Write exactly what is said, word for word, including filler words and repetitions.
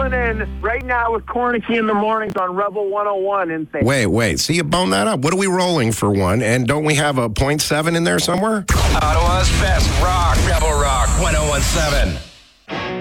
rolling in right now with Cornicky in the mornings on Rebel one oh one. In St. Wait, wait. See, you bone that up. What are we rolling for one? And don't we have a point seven in there somewhere? Ottawa's best rock, Rebel Rock one oh one seven.